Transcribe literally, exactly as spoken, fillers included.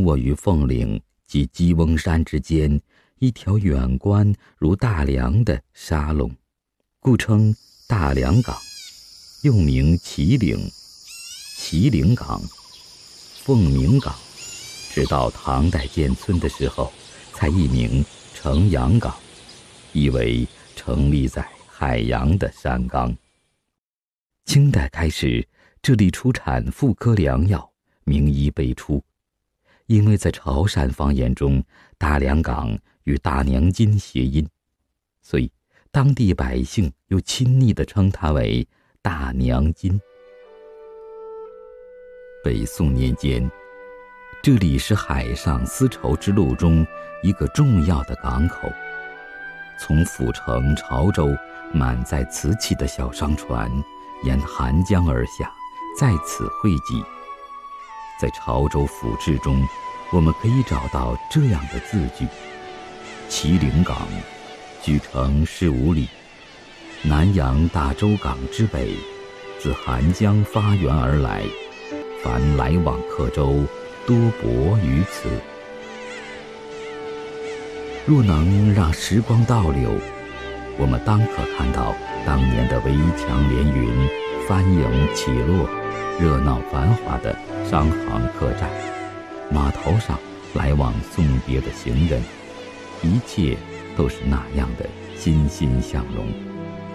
卧于凤岭及鸡翁山之间一条远观如大梁的沙垄，故称大梁港，又名麒岭、麒麟港、凤鸣港，直到唐代建村的时候才易名城阳港，意为成立在海洋的山冈。清代开始，这里出产妇科良药，名医辈出。因为在潮汕方言中，大梁港与大娘津谐音，所以当地百姓又亲昵地称它为大娘津。北宋年间，这里是海上丝绸之路中一个重要的港口，从府城潮州满载瓷器的小商船沿韩江而下，在此汇集。在潮州府志中，我们可以找到这样的字句：麒麟港，距城十五里，南洋大洲港之北，自韩江发源而来，凡来往客舟，多泊于此。若能让时光倒流，我们当可看到当年的围墙连云，帆影起落，热闹繁华的商行客栈，码头上来往送别的行人，一切都是那样的欣欣向荣。